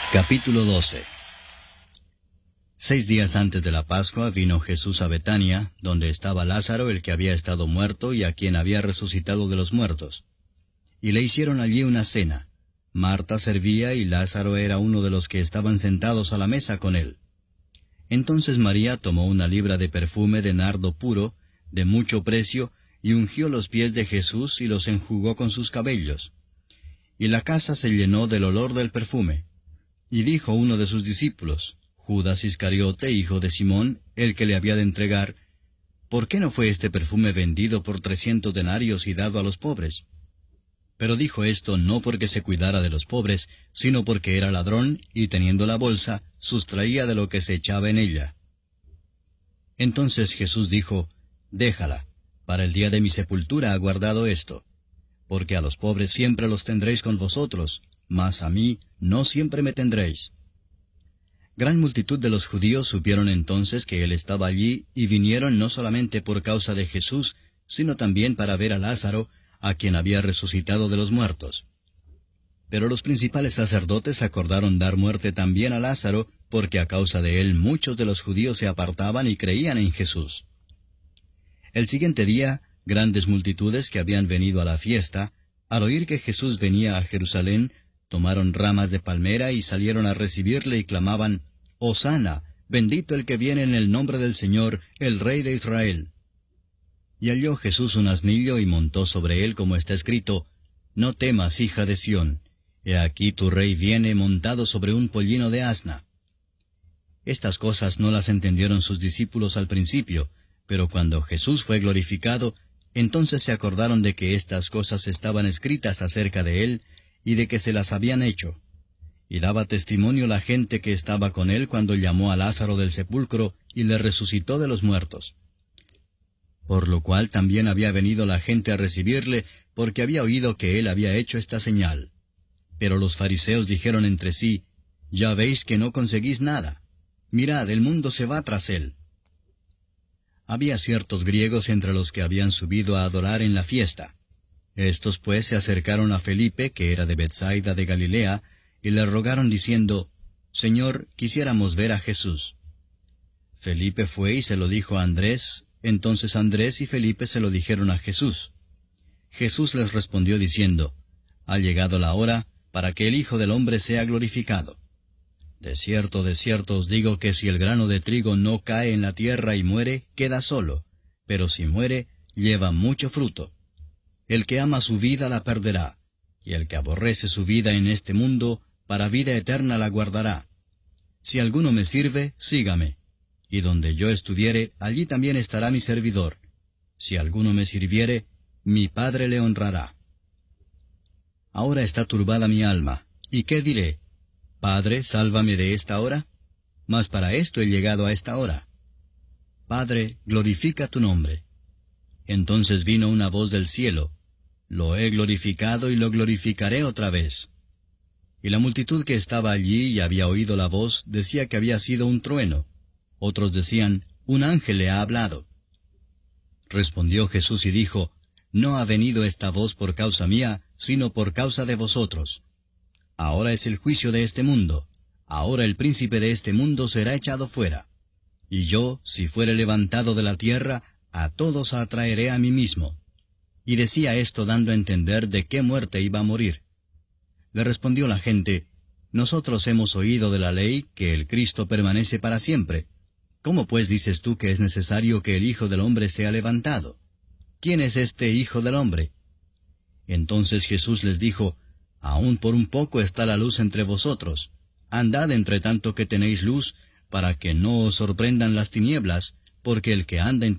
Capítulo 12. 6 días antes de la Pascua vino Jesús a Betania, donde estaba Lázaro, el que había estado muerto y a quien había resucitado de los muertos. Y le hicieron allí una cena. Marta servía y Lázaro era uno de los que estaban sentados a la mesa con él. Entonces María tomó una libra de perfume de nardo puro, de mucho precio, y ungió los pies de Jesús y los enjugó con sus cabellos. Y la casa se llenó del olor del perfume. Y dijo uno de sus discípulos, Judas Iscariote, hijo de Simón, el que le había de entregar, ¿por qué no fue este perfume vendido por 300 denarios y dado a los pobres? Pero dijo esto no porque se cuidara de los pobres, sino porque era ladrón, y teniendo la bolsa, sustraía de lo que se echaba en ella. Entonces Jesús dijo, Déjala, para el día de mi sepultura ha guardado esto, porque a los pobres siempre los tendréis con vosotros, mas a mí no siempre me tendréis. Gran multitud de los judíos supieron entonces que él estaba allí, y vinieron no solamente por causa de Jesús, sino también para ver a Lázaro, a quien había resucitado de los muertos. Pero los principales sacerdotes acordaron dar muerte también a Lázaro, porque a causa de él muchos de los judíos se apartaban y creían en Jesús. El siguiente día, grandes multitudes que habían venido a la fiesta, al oír que Jesús venía a Jerusalén, tomaron ramas de palmera y salieron a recibirle y clamaban, Hosana, bendito el que viene en el nombre del Señor, el Rey de Israel. Y halló Jesús un asnillo y montó sobre él, como está escrito, No temas, hija de Sión, he aquí tu rey viene montado sobre un pollino de asna. Estas cosas no las entendieron sus discípulos al principio, pero cuando Jesús fue glorificado, entonces se acordaron de que estas cosas estaban escritas acerca de él, y de que se las habían hecho. Y daba testimonio la gente que estaba con él cuando llamó a Lázaro del sepulcro y le resucitó de los muertos. Por lo cual también había venido la gente a recibirle, porque había oído que él había hecho esta señal. Pero los fariseos dijeron entre sí, Ya veis que no conseguís nada. Mirad, el mundo se va tras él. Había ciertos griegos entre los que habían subido a adorar en la fiesta. Estos pues se acercaron a Felipe, que era de Betsaida de Galilea, y le rogaron diciendo, Señor, quisiéramos ver a Jesús. Felipe fue y se lo dijo a Andrés, entonces Andrés y Felipe se lo dijeron a Jesús. Jesús les respondió diciendo, Ha llegado la hora para que el Hijo del Hombre sea glorificado. De cierto os digo que si el grano de trigo no cae en la tierra y muere, queda solo, pero si muere, lleva mucho fruto. El que ama su vida la perderá, y el que aborrece su vida en este mundo, para vida eterna la guardará. Si alguno me sirve, sígame, y donde yo estuviere, allí también estará mi servidor. Si alguno me sirviere, mi Padre le honrará. Ahora está turbada mi alma, ¿y qué diré? Padre, sálvame de esta hora. Mas para esto he llegado a esta hora. Padre, glorifica tu nombre. Entonces vino una voz del cielo, Lo he glorificado y lo glorificaré otra vez. Y la multitud que estaba allí y había oído la voz decía que había sido un trueno. Otros decían, Un ángel le ha hablado. Respondió Jesús y dijo, No ha venido esta voz por causa mía, sino por causa de vosotros. Ahora es el juicio de este mundo. Ahora el príncipe de este mundo será echado fuera. Y yo, si fuere levantado de la tierra, a todos atraeré a mí mismo. Y decía esto dando a entender de qué muerte iba a morir. Le respondió la gente, Nosotros hemos oído de la ley que el Cristo permanece para siempre. ¿Cómo pues dices tú que es necesario que el Hijo del Hombre sea levantado? ¿Quién es este Hijo del Hombre? Entonces Jesús les dijo, Aún por un poco está la luz entre vosotros. Andad entre tanto que tenéis luz, para que no os sorprendan las tinieblas, porque el que anda en